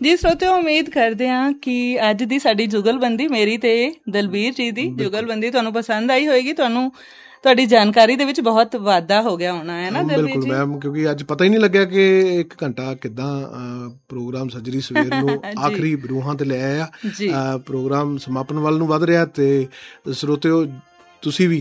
ਜੀ ਸਰੋਤਿਓ, ਉਮੀਦ ਕਰਦੇ ਹਾਂ ਕਿ ਅੱਜ ਦੀ ਸਾਡੀ ਜੁਗਲਬੰਦੀ, ਮੇਰੀ ਤੇ ਦਲਬੀਰ ਜੀ ਦੀ ਜੁਗਲਬੰਦੀ, ਤੁਹਾਨੂੰ ਪਸੰਦ ਆਈ ਹੋਏਗੀ। ਤੁਹਾਡੀ ਜਾਣਕਾਰੀ ਦੇ ਵਿੱਚ ਬਹੁਤ ਵਾਧਾ ਹੋ ਗਿਆ ਹੋਣਾ ਹੈ ਨਾ ਦਲਬੀਰ ਜੀ? ਬਿਲਕੁਲ ਮੈਮ, ਕਿਉਂਕਿ ਅੱਜ ਪਤਾ ਹੀ ਨਹੀਂ ਲੱਗਿਆ ਕਿ 1 ਘੰਟਾ ਕਿੱਦਾਂ ਪ੍ਰੋਗਰਾਮ ਸੱਜਰੀ ਸਵੇਰ ਨੂੰ ਆਖਰੀ ਰੂਹਾਂ ਤੇ ਲੈ ਆਇਆ। ਪ੍ਰੋਗਰਾਮ ਸਮਾਪਨ ਵੱਲ ਨੂੰ ਵੱਧ ਰਿਹਾ ਤੇ ਸਰੋਤਿਓ, ਤੁਸੀਂ ਵੀ